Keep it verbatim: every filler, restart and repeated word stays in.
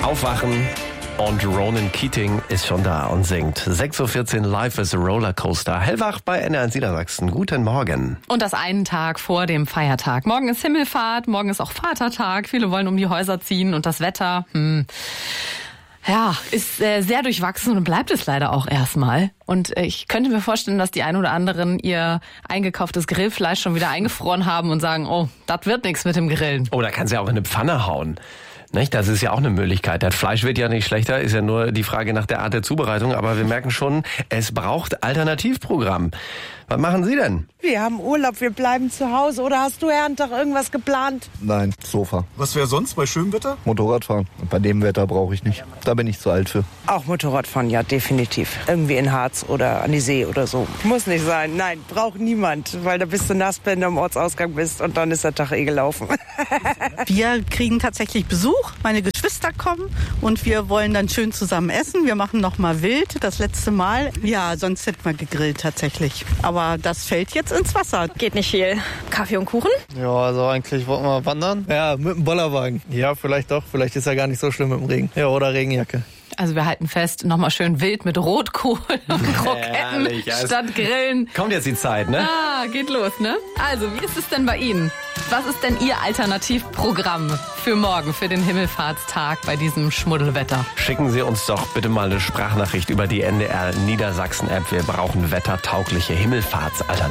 Aufwachen und Ronan Keating ist schon da und singt. sechs Uhr vierzehn, Life is a Rollercoaster. Hellwach bei N R eins Niedersachsen. Guten Morgen. Und das einen Tag vor dem Feiertag. Morgen ist Himmelfahrt, morgen ist auch Vatertag. Viele wollen um die Häuser ziehen und das Wetter, hm, ja, ist äh, sehr durchwachsen und bleibt es leider auch erstmal. Und äh, ich könnte mir vorstellen, dass die ein oder anderen ihr eingekauftes Grillfleisch schon wieder eingefroren haben und sagen, oh, das wird nichts mit dem Grillen. Oh, da kannst du ja auch in eine Pfanne hauen. Nicht? Das ist ja auch eine Möglichkeit. Das Fleisch wird ja nicht schlechter, ist ja nur die Frage nach der Art der Zubereitung. Aber wir merken schon, es braucht Alternativprogramm. Was machen Sie denn? Wir haben Urlaub, wir bleiben zu Hause. Oder hast du, Herr Antag, irgendwas geplant? Nein, Sofa. Was wäre sonst bei schönem Wetter? Motorradfahren. Und bei dem Wetter brauche ich nicht. Da bin ich zu alt für. Auch Motorradfahren, ja, definitiv. Irgendwie in Harz oder an die See oder so. Muss nicht sein. Nein, braucht niemand. Weil da bist du nass, wenn du am Ortsausgang bist und dann ist der Tag eh gelaufen. Wir kriegen tatsächlich Besuch. Meine Geschwister kommen und wir wollen dann schön zusammen essen. Wir machen noch mal wild, das letzte Mal. Ja, sonst hätten wir gegrillt tatsächlich. Aber das fällt jetzt ins Wasser. Geht nicht viel. Kaffee und Kuchen? Ja, also eigentlich wollten wir wandern. Ja, mit dem Bollerwagen. Ja, vielleicht doch. Vielleicht ist ja gar nicht so schlimm mit dem Regen. Ja, oder Regenjacke. Also wir halten fest, nochmal schön wild mit Rotkohl und Kroketten Herrlich, also statt Grillen. Kommt jetzt die Zeit, ne? Ah, geht los, ne? Also, wie ist es denn bei Ihnen? Was ist denn Ihr Alternativprogramm für morgen, für den Himmelfahrtstag bei diesem Schmuddelwetter? Schicken Sie uns doch bitte mal eine Sprachnachricht über die N D R Niedersachsen-App. Wir brauchen wettertaugliche Himmelfahrtsalternativen.